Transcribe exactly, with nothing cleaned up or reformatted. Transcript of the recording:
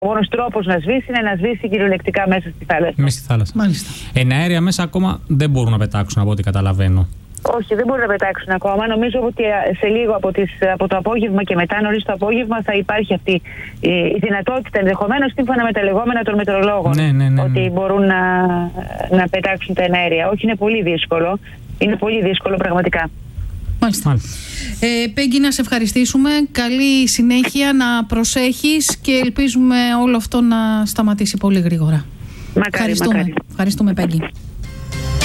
Ο μόνος τρόπος να σβήσει είναι να σβήσει κυριολεκτικά μέσα στη θάλασσα. Μέσα στη θάλασσα. Μάλιστα. Εναέρια μέσα ακόμα δεν μπορούν να πετάξουν, από ό,τι καταλαβαίνω. Όχι, δεν μπορούν να πετάξουν ακόμα. Νομίζω ότι σε λίγο από, τις, από το απόγευμα και μετά, νωρίς το απόγευμα, θα υπάρχει αυτή η δυνατότητα, ενδεχομένως σύμφωνα με τα λεγόμενα των μετεωρολόγων, ναι, ναι, ναι, ναι. ότι μπορούν να, να πετάξουν τα εναέρια. Όχι, είναι πολύ δύσκολο. Είναι πολύ δύσκολο πραγματικά. Μάλιστα. Μάλιστα. Ε, Πέγγι, να σε ευχαριστήσουμε. Καλή συνέχεια, να προσέχεις και ελπίζουμε όλο αυτό να σταματήσει πολύ γρήγορα. Μακάρι, Ευχαριστούμε. μακάρι. Ευχαριστούμε, Πέγγι.